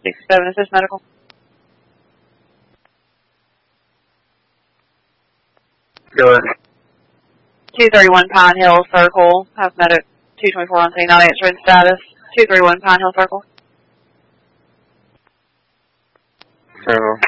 67. Is this medical? Go ahead. 231 Pine Hill Circle. Have medic 224 on scene, not answering status. 231 Pine Hill Circle. Circle.